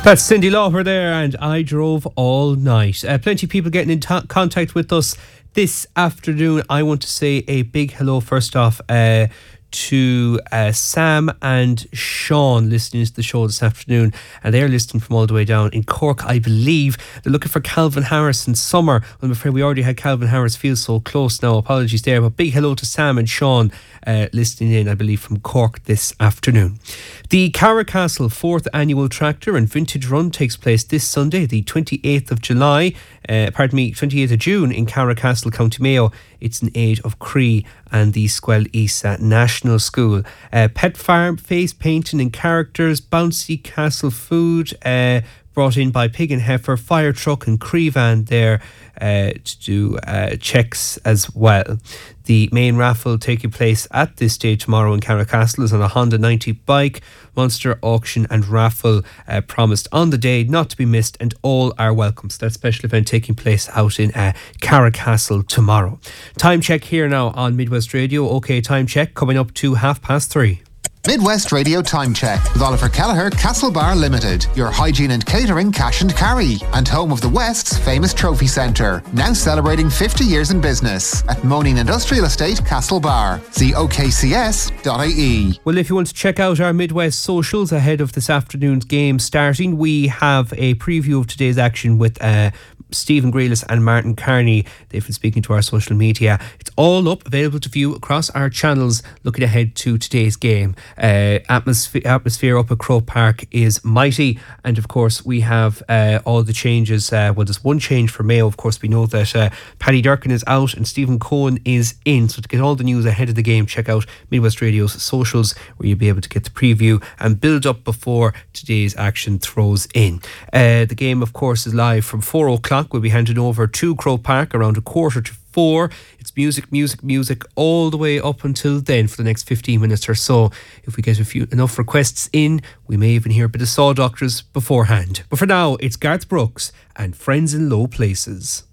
That's Cyndi Lauper there, and I Drove All Night. Plenty of people getting in contact with us this afternoon. I want to say a big hello first off to Sam and Sean listening to the show this afternoon, and they're listening from all the way down in Cork, I believe. They're looking for Calvin Harris in Summer. Well, I'm afraid we already had Calvin Harris. Feels so close now, apologies there, but big hello to Sam and Sean listening in, I believe, from Cork this afternoon. The Carracastle 4th Annual Tractor and Vintage Run takes place this Sunday, the 28th of June in Carracastle, County Mayo. It's in aid of Cree and the Squel Isa National School. Pet farm, face painting and characters, bouncy castle food brought in by Pig and Heifer, fire truck and Cree van there to do checks as well. The main raffle taking place at this day tomorrow in Carracastle is on a Honda 90 bike. Monster auction and raffle promised on the day, not to be missed, and all are welcome. So that special event taking place out in Carracastle tomorrow. Time check here now on Midwest Radio. OK, time check coming up to 3:30. Midwest Radio Time Check with Oliver Kelleher, Castlebar Limited, your hygiene and catering cash and carry, and home of the West's famous trophy centre, now celebrating 50 years in business at Moaning Industrial Estate, Castlebar. See okcs.ie. Well, if you want to check out our Midwest socials ahead of this afternoon's game starting, we have a preview of today's action with Stephen Grealis and Martin Carney. They've been speaking to our social media. It's all up, available to view across our channels, looking ahead to today's game. Atmosphere up at Croke Park is mighty, and of course we have all the changes. Well, there's one change for Mayo. Of course, we know that Paddy Durkin is out and Stephen Cohen is in. So to get all the news ahead of the game, check out Midwest Radio's socials, where you'll be able to get the preview and build up before today's action throws in. The game, of course, is live from 4 o'clock. We'll be handing over to Croke Park around 3:45. It's music all the way up until then for the next 15 minutes or so. If we get enough requests in, we may even hear a bit of Saw Doctors beforehand. But for now, it's Garth Brooks and Friends in Low Places.